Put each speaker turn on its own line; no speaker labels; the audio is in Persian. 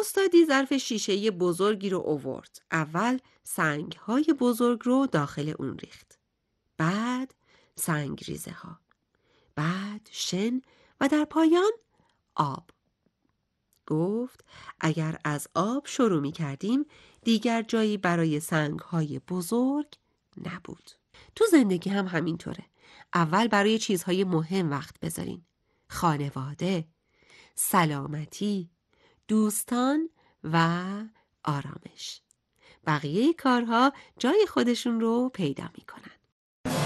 استادی ظرف شیشه‌ای بزرگی رو آورد. اول سنگ‌های بزرگ رو داخل اون ریخت. بعد سنگریزه ها. بعد شن و در پایان آب. گفت اگر از آب شروع می کردیم دیگر جایی برای سنگ‌های بزرگ نبود. تو زندگی هم همینطوره. اول برای چیزهای مهم وقت بذارین. خانواده، سلامتی، دوستان و آرامش. بقیه کارها جای خودشون رو پیدا میکنن.